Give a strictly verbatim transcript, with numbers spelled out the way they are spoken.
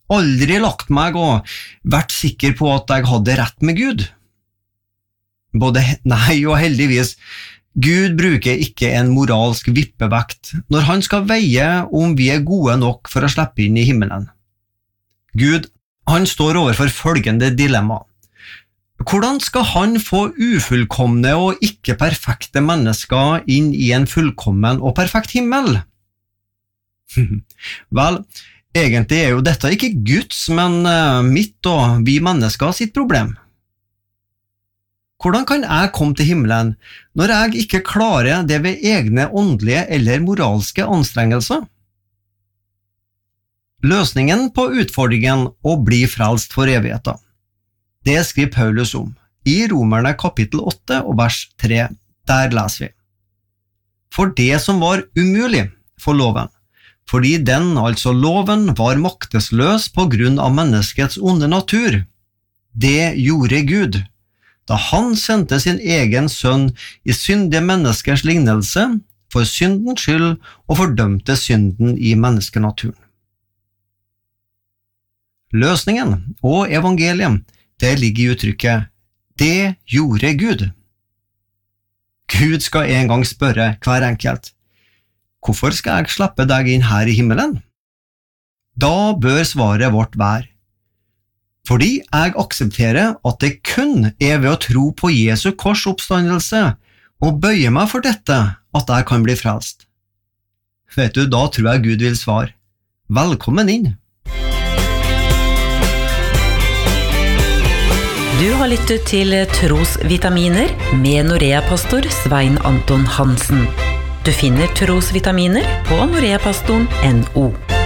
aldri lagt meg og vært sikker på at jeg hadde rett med Gud. Både nei og heldigvis, Gud bruker ikke en moralsk vippevekt når han skal veie om vi er gode nok for å slippe inn i himmelen. Gud, han står overfor følgende dilemma. Hvordan skal han få ufullkomne og ikke perfekte mennesker inn i en fullkommen og perfekt himmel? Vel, egentlig er jo dette ikke Guds, men mitt og vi mennesker sitt problem. Hvordan kan jeg komme til himmelen når jeg ikke klarer det ved egne åndelige eller moralske anstrengelser? Løsningen på utfordringen å bli frelst for evigheten. Det skriver Paulus om i Romerne kapittel åtte og vers tre. Der leser vi. For det som var umulig for loven, fordi den, altså loven, var maktesløs på grunn av menneskets onde natur, det gjorde Gud, da han sendte sin egen sønn i syndige menneskers lignelse for syndens skyld og fordømte synden i menneskenaturen. Løsningen og evangeliet, det ligger i uttrykket «Det gjorde Gud». Gud skal en gang spørre hver enkelt, «Hvorfor skal jeg slippe deg inn her i himmelen?» Da bør svaret vårt være, «Fordi jeg aksepterer at det kun er ved å tro på Jesu kors oppstandelse og bøye meg for dette at jeg kan bli frelst.» Vet du, da tror jeg Gud vil svare, «Velkommen inn!» Du har lyttet til Trosvitaminer med Norea-pastor Svein Anton Hansen. Du finner Trosvitaminer på noreapastoren punktum no.